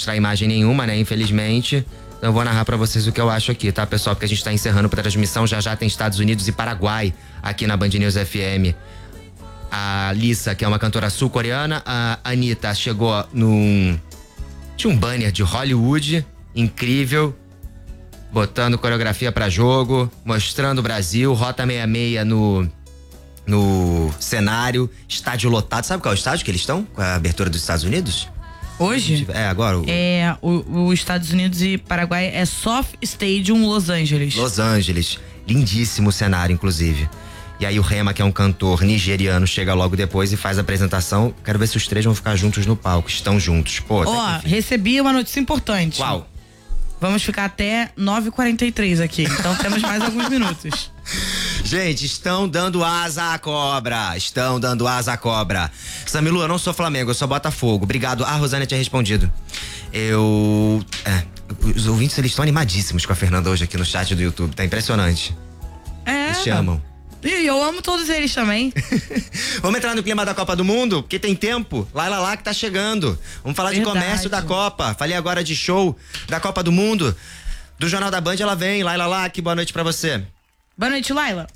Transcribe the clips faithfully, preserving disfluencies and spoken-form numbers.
mostrar imagem nenhuma, né? Infelizmente. Então eu vou narrar pra vocês o que eu acho aqui, tá, pessoal? Porque a gente tá encerrando pra transmissão. Já já tem Estados Unidos e Paraguai aqui na Band News F M. A Lisa, que é uma cantora sul-coreana. A Anitta chegou num... Tinha um banner de Hollywood, incrível. Botando coreografia pra jogo, mostrando o Brasil. Rota sessenta e seis no... No cenário, estádio lotado. Sabe qual é o estádio que eles estão? Com a abertura dos Estados Unidos? Hoje? É, agora. O... É, os Estados Unidos e Paraguai é Soft Stadium Los Angeles. Los Angeles. Lindíssimo cenário, inclusive. E aí o Rema, que é um cantor nigeriano, chega logo depois e faz a apresentação. Quero ver se os três vão ficar juntos no palco. Estão juntos. Pô, Ó, recebi uma notícia importante. Qual? Vamos ficar até nove e quarenta e três aqui. Então temos mais alguns minutos. Gente, estão dando asa à cobra. Estão dando asa à cobra. Samilu, eu não sou Flamengo, eu sou Botafogo. Obrigado. A Rosane tinha respondido. Eu... É, os ouvintes, eles estão animadíssimos com a Fernanda hoje aqui no chat do YouTube. Tá impressionante. É. Eles te amam. E eu amo todos eles também. Vamos entrar no clima da Copa do Mundo? Porque tem tempo. Lá, lá, lá que tá chegando. Vamos falar Verdade. de comércio da Copa. Falei agora de show da Copa do Mundo. Do Jornal da Band, ela vem. Lá, lá, lá. Que boa noite pra você. Boa noite, Laila.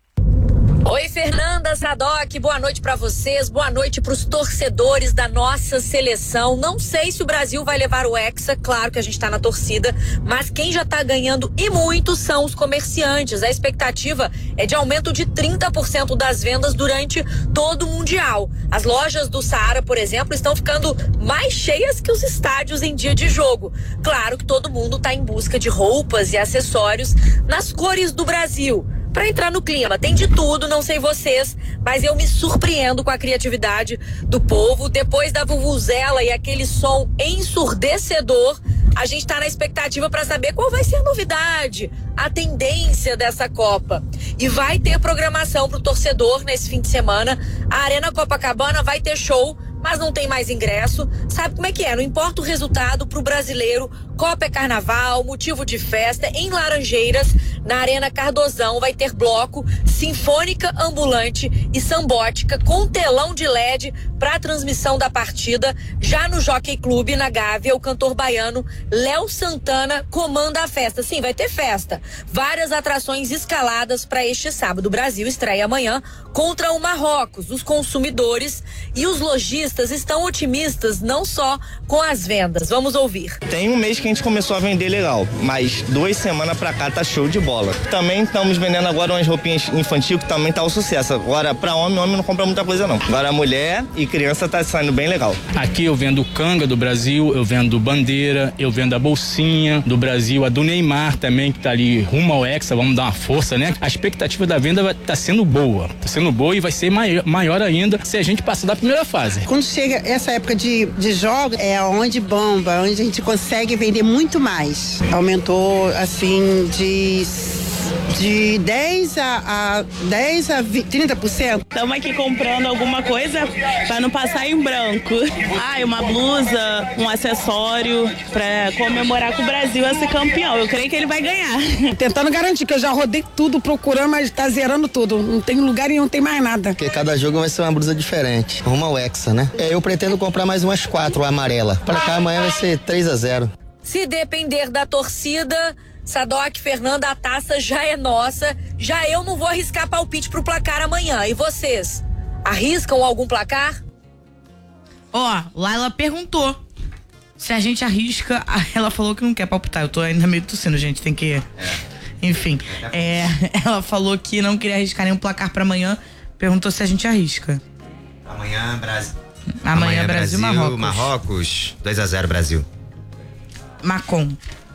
Oi, Fernanda, Sadoc, boa noite pra vocês, boa noite pros torcedores da nossa seleção. Não sei se o Brasil vai levar o Hexa, claro que a gente tá na torcida, mas quem já tá ganhando e muito são os comerciantes. A expectativa é de aumento de trinta por cento das vendas durante todo o Mundial. As lojas do Saara, por exemplo, estão ficando mais cheias que os estádios em dia de jogo. Claro que todo mundo tá em busca de roupas e acessórios nas cores do Brasil. Pra entrar no clima, tem de tudo, não sei vocês, mas eu me surpreendo com a criatividade do povo. Depois da vuvuzela e aquele som ensurdecedor, a gente tá na expectativa para saber qual vai ser a novidade, a tendência dessa Copa. E vai ter programação pro torcedor nesse fim de semana. A Arena Copacabana vai ter show, mas não tem mais ingresso. Sabe como é que é? Não importa o resultado pro brasileiro, Copa é carnaval, motivo de festa. Em Laranjeiras, na Arena Cardozão, vai ter bloco, sinfônica ambulante e sambótica com telão de L E D para transmissão da partida. Já no Jockey Club, na Gávea, o cantor baiano Léo Santana comanda a festa. Sim, vai ter festa. Várias atrações escaladas para este sábado. O Brasil estreia amanhã contra o Marrocos. Os consumidores e os lojistas estão otimistas não só com as vendas. Vamos ouvir. Tem um mês que a gente começou a vender legal, mas duas semanas pra cá tá show de bola. Também estamos vendendo agora umas roupinhas infantil que também tá um sucesso. Agora, pra homem, homem não compra muita coisa não. Agora, mulher e criança tá saindo bem legal. Aqui eu vendo canga do Brasil, eu vendo bandeira, eu vendo a bolsinha do Brasil, a do Neymar também, que tá ali rumo ao Hexa, vamos dar uma força, né? A expectativa da venda tá sendo boa, tá sendo boa e vai ser maior, maior ainda se a gente passar da primeira fase. Quando chega essa época de, de jogos, é onde bomba, onde a gente consegue vender muito mais. Aumentou, assim, de... de dez a dez a trinta por cento. Estamos aqui comprando alguma coisa para não passar em branco. Ah, uma blusa, um acessório para comemorar que o Brasil é ser campeão. Eu creio que ele vai ganhar. Tentando garantir, que eu já rodei tudo procurando, mas tá zerando tudo. Não tem lugar e não tem mais nada. Porque cada jogo vai ser uma blusa diferente. Rumo ao Hexa, né? Eu pretendo comprar mais umas quatro, amarela. Pra cá amanhã vai ser três a zero. Se depender da torcida, Sadoc, Fernanda, a taça já é nossa. Já eu não vou arriscar palpite pro placar amanhã. E vocês? Arriscam algum placar? Ó, Laila perguntou se a gente arrisca. Ela falou que não quer palpitar. Eu tô ainda meio tossindo, gente. Tem que... É. Enfim. É, ela falou que não queria arriscar nenhum placar pra amanhã. Perguntou se a gente arrisca. Amanhã, Brasil. Amanhã, Amanhã Brasil, Brasil Marrocos. Marrocos. dois a zero, Brasil. Macon.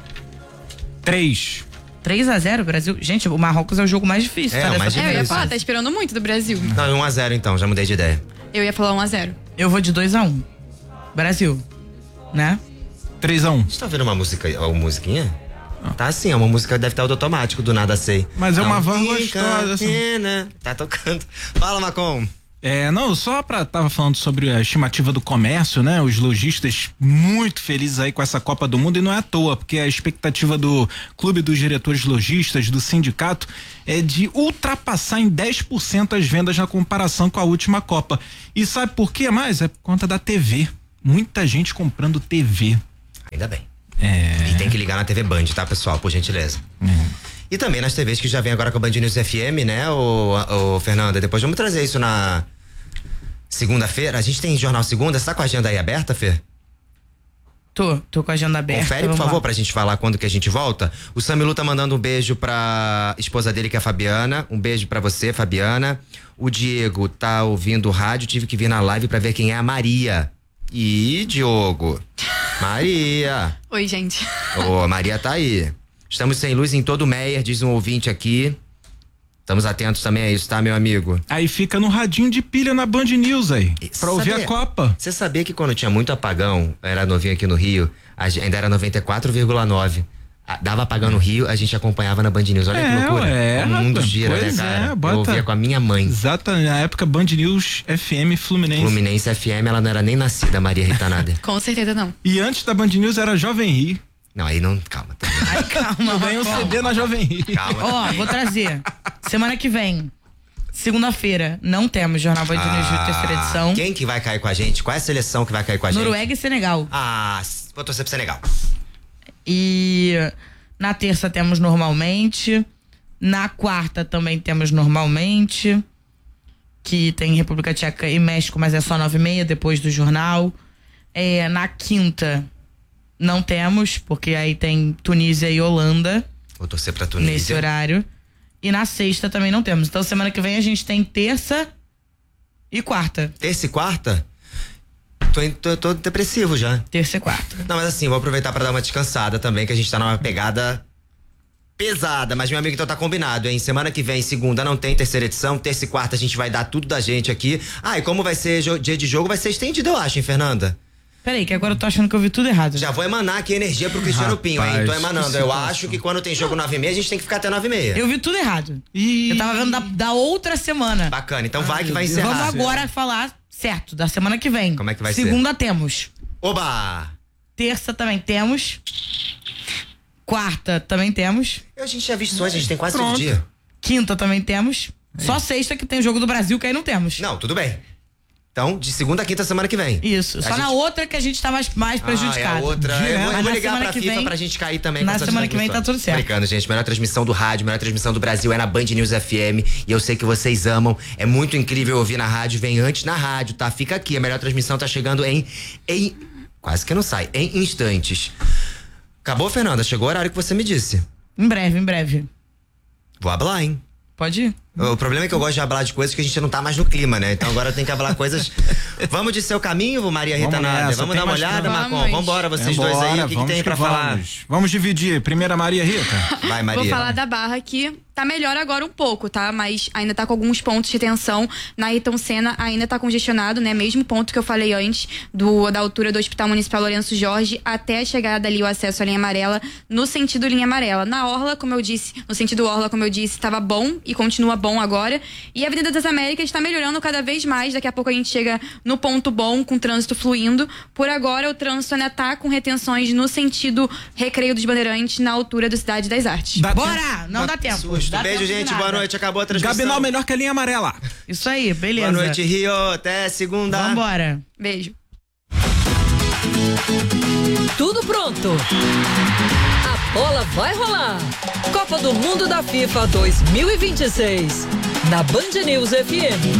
três. três a zero, Brasil? Gente, o Marrocos é o jogo mais difícil. É, tá, o mais dessa difícil. É, eu ia falar, tá esperando muito do Brasil. Não, um a zero então, já mudei de ideia. Eu ia falar um a zero. Eu vou de dois a um. Brasil. Né? três a um. Você tá ouvindo uma música, uma musiquinha? Ah. Tá assim, é uma música, deve estar automático, do nada sei. Mas é não, uma van gostosa. Assim. Tá tocando. Fala, Macon. É, não, só pra, tava falando sobre a estimativa do comércio, né? Os lojistas muito felizes aí com essa Copa do Mundo, e não é à toa, porque a expectativa do Clube dos Diretores Lojistas, do sindicato, é de ultrapassar em dez por cento as vendas na comparação com a última Copa. E sabe por que mais? É por conta da T V. Muita gente comprando T V. Ainda bem. É. E tem que ligar na T V Band, tá, pessoal? Por gentileza. É. E também nas T Vs que já vem agora com a Band News F M, né, ô, ô Fernanda? Depois vamos trazer isso na segunda-feira. A gente tem jornal segunda, você tá com a agenda aí aberta, Fê? Tô, tô com a agenda aberta. Confere, por favor, lá. pra gente falar quando que a gente volta. O Samilu tá mandando um beijo pra esposa dele, que é a Fabiana. Um beijo pra você, Fabiana. O Diego tá ouvindo o rádio, tive que vir na live pra ver quem é a Maria. Ih, Diogo. Maria. Oi, gente. Ô, Maria tá aí. Estamos sem luz em todo o Meier, diz um ouvinte aqui. Estamos atentos também a isso, tá, meu amigo? Aí fica no radinho de pilha na Band News aí, pra ouvir a Copa. Você sabia que quando tinha muito apagão, era novinho aqui no Rio, ainda era noventa e quatro vírgula nove. Dava apagão no Rio, a gente acompanhava na Band News. Olha é, que loucura. É, o mundo rapaz, gira, pois né, cara? É, bota... Eu ouvia com a minha mãe. Exatamente, na época Band News F M Fluminense. Fluminense F M, ela não era nem nascida, Maria Rita Nader. Com certeza não. E antes da Band News era Jovem Rio. Não, aí não, calma. Ai, calma. Ganhei um C D na Jovem Rio. Calma. Ó, vou trazer. Semana que vem, segunda-feira, não temos Jornal Band News de terceira edição. Quem que vai cair com a gente? Qual é a seleção que vai cair com a gente? Noruega e Senegal. Ah, vou torcer pro Senegal. E na terça temos normalmente. Na quarta também temos normalmente. Que tem República Tcheca e México, mas é só nove e meia depois do jornal. É, na quinta não temos, porque aí tem Tunísia e Holanda. Vou torcer pra Tunísia. Nesse horário. E na sexta também não temos. Então semana que vem a gente tem terça e quarta. Terça e quarta? Tô, tô, tô depressivo já. Terça e quarta. Não, mas assim, vou aproveitar pra dar uma descansada também, que a gente tá numa pegada pesada. Mas, meu amigo, então tá combinado, hein? Semana que vem, segunda, não tem terceira edição. Terça e quarta a gente vai dar tudo da gente aqui. Ah, e como vai ser dia de jogo, vai ser estendido, eu acho, hein, Fernanda? Peraí, que agora eu tô achando que eu vi tudo errado. Já vou emanar aqui energia pro Cristiano Rapaz, Pinho, hein? Tô emanando. Eu situação. acho que quando tem jogo nove e meia, a gente tem que ficar até nove e meia. Eu vi tudo errado. E... Eu tava vendo da, da outra semana. Bacana, então vai Ai, que vai meu Deus. encerrar. Vamos agora falar certo, da semana que vem. Como é que vai ser? Segunda temos. Oba! Terça também temos. Quarta também temos. Eu, a gente já visto antes, a gente tem quase Pronto. todo dia. Quinta também temos. Só sexta que tem o jogo do Brasil, que aí não temos. Não, tudo bem. Então, de segunda a quinta semana que vem. Isso. A Só gente... na outra que a gente tá mais, mais prejudicado. Ah, é a outra. Eu vou, eu Mas vou na ligar semana pra que FIFA vem- pra gente cair também na com essas semana que vem tá transmissões. tudo certo. Brincando, gente. Melhor transmissão do rádio, melhor transmissão do Brasil é na Band News F M. E eu sei que vocês amam. É muito incrível ouvir na rádio. Vem antes na rádio, tá? Fica aqui. A melhor transmissão tá chegando em... em quase que não sai. Em instantes. Acabou, Fernanda? Chegou o horário que você me disse. Em breve, em breve. Vou hablar, hein? Pode ir. O problema é que eu gosto de falar de coisas que a gente não tá mais no clima, né? Então agora tem que falar coisas. Vamos de seu caminho, Maria Rita Vamos Nader? nessa, Vamos tem dar uma mais olhada, pra- Marcon? Vamos. Vambora, vocês dois aí. Embora, O que, que vamos tem pra falar? vamos. Vamos dividir. Primeira Maria Rita. Vai, Maria. Vou falar da Barra que tá melhor agora um pouco, tá? Mas ainda tá com alguns pontos de tensão. Na Ayrton Senna ainda tá congestionado, né? Mesmo ponto que eu falei antes, do, da altura do Hospital Municipal Lourenço Jorge até a chegada ali, o acesso à linha amarela, no sentido linha amarela. Na Orla, como eu disse, no sentido Orla, como eu disse, tava bom e continua bom agora. E a Avenida das Américas tá melhorando cada vez mais. Daqui a pouco a gente chega no ponto bom, com o trânsito fluindo. Por agora, o trânsito ainda tá com retenções no sentido Recreio dos Bandeirantes, na altura do Cidade das Artes. Dá Bora! tempo. Não dá tempo. Susto. Dá Beijo, tempo de gente. nada. Boa noite. Acabou a transmissão. Gabinal melhor que a linha amarela. Isso aí, beleza. Boa noite, Rio. Até segunda. Vambora. Beijo. Tudo pronto. A bola vai rolar. Copa do Mundo da FIFA dois mil e vinte e seis. Na Band News F M.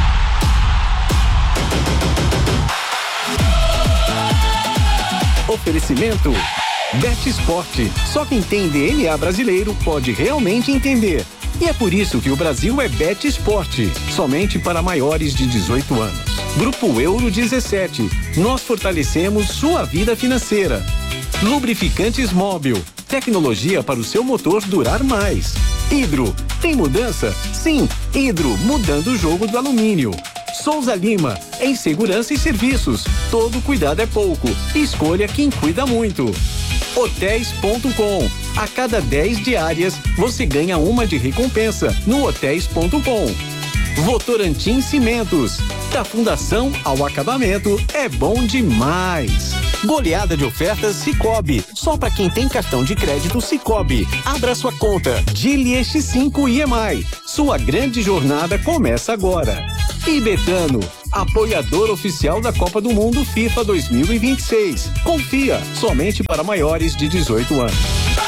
Oferecimento Bet Esporte. Só quem tem D N A brasileiro pode realmente entender. E é por isso que o Brasil é Bet Esporte, somente para maiores de dezoito anos. Grupo Euro dezessete. Nós fortalecemos sua vida financeira. Lubrificantes Móbil. Tecnologia para o seu motor durar mais. Hidro. Tem mudança? Sim, Hidro, mudando o jogo do alumínio. Souza Lima, em segurança e serviços. Todo cuidado é pouco. Escolha quem cuida muito. Hotéis ponto com. A cada dez diárias, você ganha uma de recompensa no hotéis ponto com. Votorantim Cimentos. Da fundação ao acabamento, é bom demais. Goleada de ofertas Sicoob. Só para quem tem cartão de crédito Sicoob. Abra sua conta. Gili X cinco I E M I. Sua grande jornada começa agora. E Betano, apoiador oficial da Copa do Mundo FIFA dois mil e vinte e seis. Confia, somente para maiores de dezoito anos.